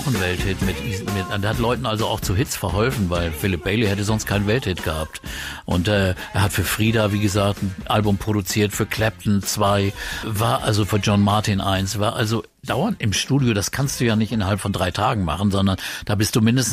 Ein Welthit der hat Leuten also auch zu Hits verholfen, weil Philip Bailey hätte sonst keinen Welthit gehabt. Und er hat für Frida, wie gesagt, ein Album produziert, für Clapton 2, war also für John Martin 1, war also dauernd im Studio. Das kannst du ja nicht innerhalb von 3 Tagen machen, sondern da bist du mindestens